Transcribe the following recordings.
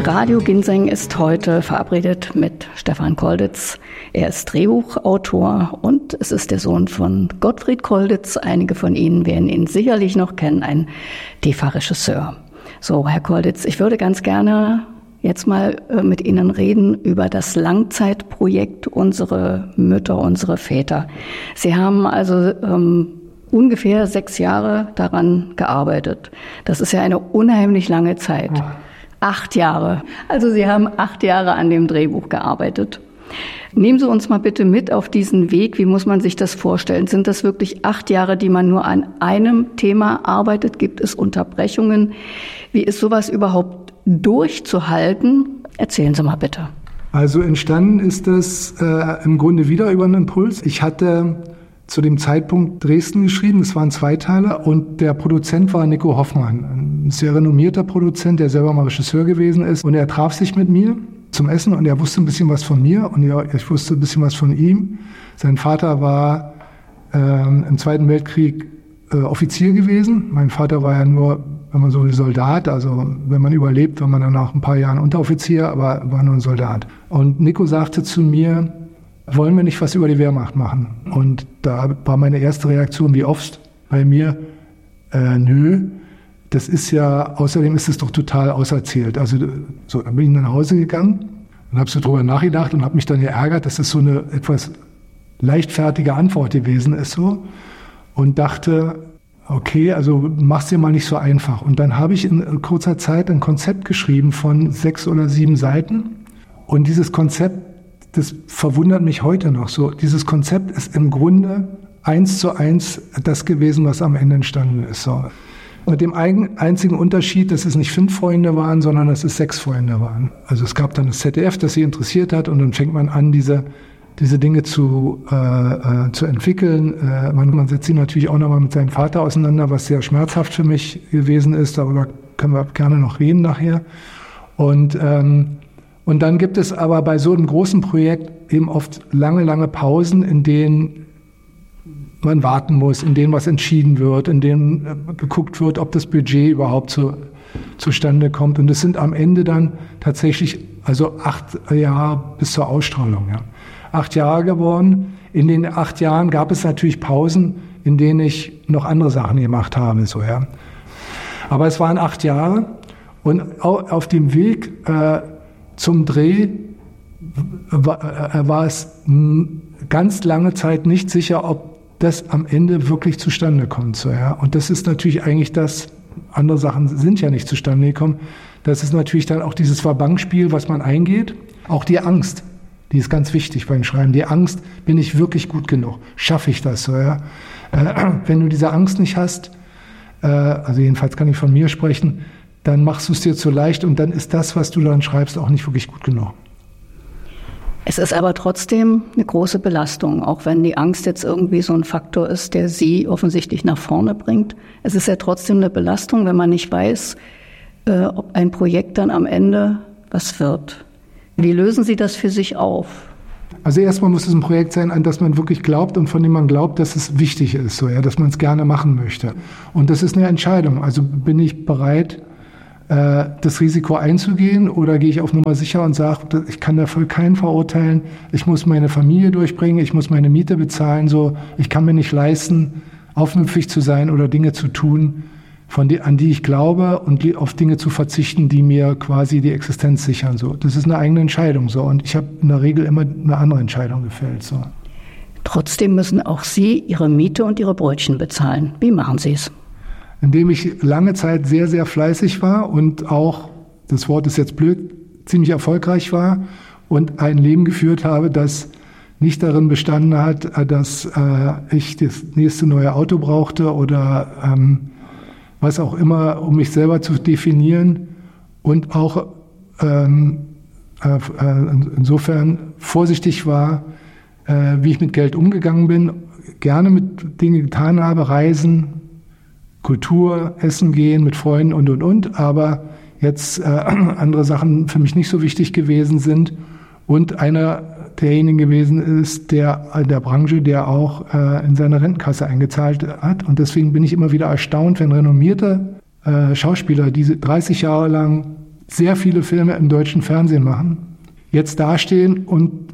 Radio Ginseng ist heute verabredet mit Stefan Kolditz. Er ist Drehbuchautor und es ist der Sohn von Gottfried Kolditz. Einige von Ihnen werden ihn sicherlich noch kennen, ein TV-Regisseur. So, Herr Kolditz, ich würde ganz gerne jetzt mal mit Ihnen reden über das Langzeitprojekt Unsere Mütter, unsere Väter. Sie haben also ungefähr 6 Jahre daran gearbeitet. Das ist ja eine unheimlich lange Zeit. 8 Jahre. Also Sie haben 8 Jahre an dem Drehbuch gearbeitet. Nehmen Sie uns mal bitte mit auf diesen Weg. Wie muss man sich das vorstellen? Sind das wirklich 8 Jahre, die man nur an einem Thema arbeitet? Gibt es Unterbrechungen? Wie ist sowas überhaupt durchzuhalten? Erzählen Sie mal bitte. Also entstanden ist das im Grunde wieder über einen Impuls. Ich hatte zu dem Zeitpunkt Dresden geschrieben, es waren 2 Teile und der Produzent war Nico Hoffmann, ein sehr renommierter Produzent, der selber mal Regisseur gewesen ist und er traf sich mit mir zum Essen und er wusste ein bisschen was von mir und ich wusste ein bisschen was von ihm. Sein Vater war im Zweiten Weltkrieg Offizier gewesen. Mein Vater war ja nur, wenn man so will, Soldat, also wenn man überlebt, war man dann nach ein paar Jahren Unteroffizier, aber war nur ein Soldat. Und Nico sagte zu mir, wollen wir nicht was über die Wehrmacht machen? Und da war meine erste Reaktion, wie oft bei mir, nö, das ist ja, außerdem ist es doch total auserzählt. Also so, dann bin ich nach Hause gegangen und habe so drüber nachgedacht und habe mich dann geärgert, dass das so eine etwas leichtfertige Antwort gewesen ist so und dachte, okay, also mach's dir mal nicht so einfach. Und dann habe ich in kurzer Zeit ein Konzept geschrieben von 6 oder 7 Seiten und dieses Konzept, das verwundert mich heute noch so. Dieses Konzept ist im Grunde 1:1 das gewesen, was am Ende entstanden ist. So. Mit dem einzigen Unterschied, dass es nicht 5 Freunde waren, sondern dass es 6 Freunde waren. Also es gab dann das ZDF, das sie interessiert hat und dann fängt man an, diese Dinge zu entwickeln. Man setzt sie natürlich auch nochmal mit seinem Vater auseinander, was sehr schmerzhaft für mich gewesen ist. Darüber können wir gerne noch reden nachher. Und dann gibt es aber bei so einem großen Projekt eben oft lange Pausen, in denen man warten muss, in denen was entschieden wird, in denen geguckt wird, ob das Budget überhaupt zustande kommt. Und es sind am Ende dann tatsächlich also 8 Jahre bis zur Ausstrahlung. Ja. 8 Jahre geworden. In den 8 Jahren gab es natürlich Pausen, in denen ich noch andere Sachen gemacht habe. So, ja. Aber es waren 8 Jahre und auf dem Weg zum Dreh war es ganz lange Zeit nicht sicher, ob das am Ende wirklich zustande kommt. So, ja. Und das ist natürlich eigentlich das, andere Sachen sind ja nicht zustande gekommen. Das ist natürlich dann auch dieses Verbankspiel, was man eingeht. Auch die Angst, die ist ganz wichtig beim Schreiben. Die Angst, bin ich wirklich gut genug? Schaffe ich das? So, ja. Wenn du diese Angst nicht hast, also jedenfalls kann ich von mir sprechen, dann machst du es dir zu leicht und dann ist das, was du dann schreibst, auch nicht wirklich gut genug. Es ist aber trotzdem eine große Belastung, auch wenn die Angst jetzt irgendwie so ein Faktor ist, der Sie offensichtlich nach vorne bringt. Es ist ja trotzdem eine Belastung, wenn man nicht weiß, ob ein Projekt dann am Ende was wird. Wie lösen Sie das für sich auf? Also erstmal muss es ein Projekt sein, an das man wirklich glaubt und von dem man glaubt, dass es wichtig ist, so, ja, dass man es gerne machen möchte. Und das ist eine Entscheidung. Also bin ich bereit, das Risiko einzugehen oder gehe ich auf Nummer sicher und sage, ich kann dafür keinen verurteilen, ich muss meine Familie durchbringen, ich muss meine Miete bezahlen, so, ich kann mir nicht leisten, aufmüpfig zu sein oder Dinge zu tun, an die ich glaube und auf Dinge zu verzichten, die mir quasi die Existenz sichern. So. Das ist eine eigene Entscheidung so und ich habe in der Regel immer eine andere Entscheidung gefällt. So. Trotzdem müssen auch Sie Ihre Miete und Ihre Brötchen bezahlen. Wie machen Sie es? Indem ich lange Zeit sehr, sehr fleißig war und auch, das Wort ist jetzt blöd, ziemlich erfolgreich war und ein Leben geführt habe, das nicht darin bestanden hat, dass ich das nächste neue Auto brauchte oder was auch immer, um mich selber zu definieren und auch insofern vorsichtig war, wie ich mit Geld umgegangen bin, gerne mit Dingen getan habe, Reisen, Kultur, Essen gehen mit Freunden und, aber jetzt andere Sachen für mich nicht so wichtig gewesen sind und einer derjenigen gewesen ist, der in der Branche, der auch in seine Rentenkasse eingezahlt hat und deswegen bin ich immer wieder erstaunt, wenn renommierte Schauspieler, die 30 Jahre lang sehr viele Filme im deutschen Fernsehen machen, jetzt dastehen und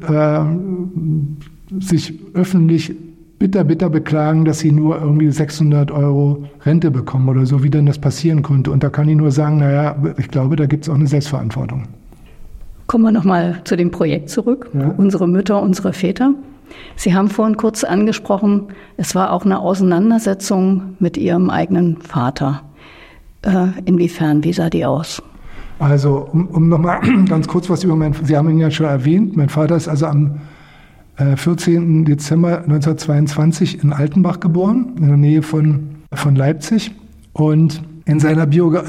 sich öffentlich bitter beklagen, dass sie nur irgendwie 600 € Rente bekommen oder so, wie denn das passieren konnte. Und da kann ich nur sagen, naja, ich glaube, da gibt es auch eine Selbstverantwortung. Kommen wir nochmal zu dem Projekt zurück. Ja. Unsere Mütter, unsere Väter. Sie haben vorhin kurz angesprochen, es war auch eine Auseinandersetzung mit Ihrem eigenen Vater. Inwiefern, wie sah die aus? Also, um nochmal ganz kurz was über Sie haben ihn ja schon erwähnt, mein Vater ist also am 14. Dezember 1922 in Altenbach geboren, in der Nähe von Leipzig. Und in seinem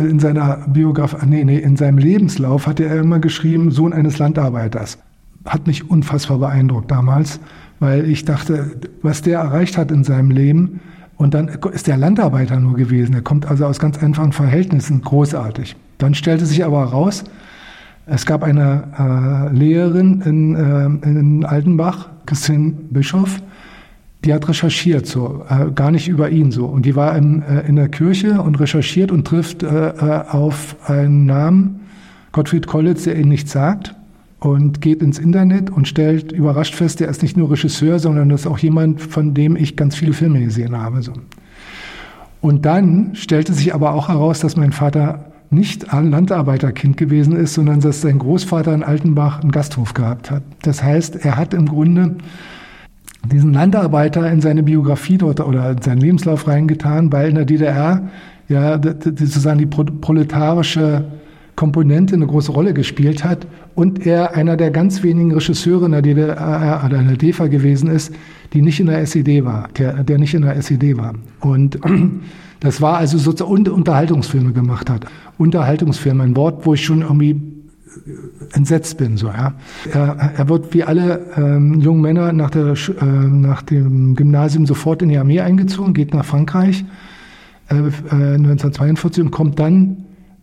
Lebenslauf hatte er immer geschrieben, Sohn eines Landarbeiters. Hat mich unfassbar beeindruckt damals, weil ich dachte, was der erreicht hat in seinem Leben. Und dann ist der Landarbeiter nur gewesen. Er kommt also aus ganz einfachen Verhältnissen, großartig. Dann stellte sich aber heraus, es gab eine Lehrerin in Altenbach, Christine Bischof, die hat recherchiert, gar nicht über ihn so. Und die war in der Kirche und recherchiert und trifft auf einen Namen, Gottfried Kollitz, der ihnen nichts sagt, und geht ins Internet und stellt überrascht fest, der ist nicht nur Regisseur, sondern das ist auch jemand, von dem ich ganz viele Filme gesehen habe. So. Und dann stellte sich aber auch heraus, dass mein Vater nicht ein Landarbeiterkind gewesen ist, sondern dass sein Großvater in Altenbach einen Gasthof gehabt hat. Das heißt, er hat im Grunde diesen Landarbeiter in seine Biografie dort oder in seinen Lebenslauf reingetan, weil in der DDR ja sozusagen die proletarische Komponente eine große Rolle gespielt hat und er einer der ganz wenigen Regisseure in der DDR oder in der DEFA gewesen ist, die nicht in der SED war, der nicht in der SED war. Und das war also sozusagen Unterhaltungsfilme gemacht hat. Unterhaltungsfilme, ein Wort, wo ich schon irgendwie entsetzt bin. So, ja. Er wird wie alle jungen Männer nach dem Gymnasium sofort in die Armee eingezogen, geht nach Frankreich 1942 und kommt dann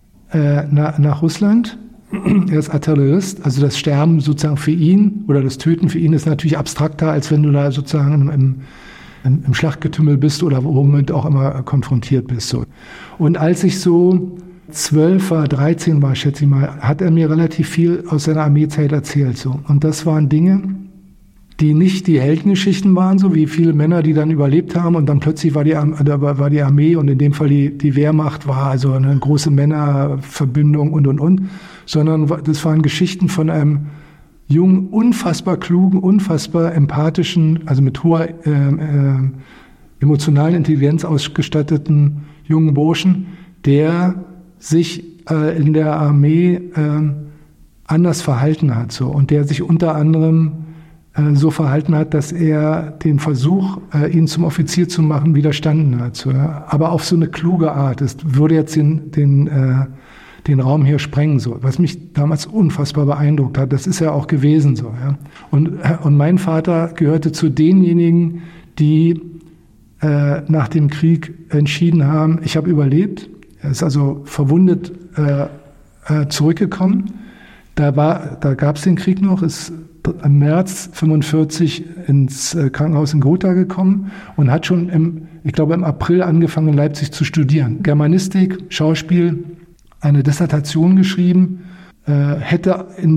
nach Russland. Er ist Artillerist, also das Sterben sozusagen für ihn oder das Töten für ihn ist natürlich abstrakter, als wenn du da sozusagen im Schlachtgetümmel bist oder womit auch immer konfrontiert bist. So. Und als ich so 12 war, 13 war, schätze ich mal, hat er mir relativ viel aus seiner Armeezeit erzählt. So. Und das waren Dinge, die nicht die Heldengeschichten waren, so wie viele Männer, die dann überlebt haben und dann plötzlich war die Armee und in dem Fall die Wehrmacht war also eine große Männerverbündung und, sondern das waren Geschichten von einem jungen, unfassbar klugen, unfassbar empathischen, also mit hoher emotionalen Intelligenz ausgestatteten jungen Burschen, der sich in der Armee anders verhalten hat, so, und der sich unter anderem so verhalten hat, dass er den Versuch, ihn zum Offizier zu machen, widerstanden hat. So, ja. Aber auf so eine kluge Art. Das würde jetzt den Raum hier sprengen. So. Was mich damals unfassbar beeindruckt hat, das ist ja auch gewesen. So, ja. Und mein Vater gehörte zu denjenigen, die nach dem Krieg entschieden haben, ich habe überlebt. Er ist also verwundet zurückgekommen. Da gab es den Krieg noch, ist im März 1945 ins Krankenhaus in Gotha gekommen und hat schon im April angefangen, in Leipzig zu studieren. Germanistik, Schauspiel, eine Dissertation geschrieben, hätte in